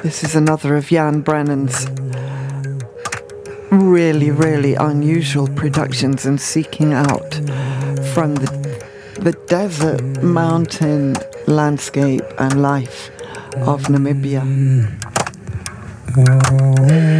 This is another of Jan Brennan's really, really unusual productions and seeking out from the desert, mountain, landscape and life of Namibia.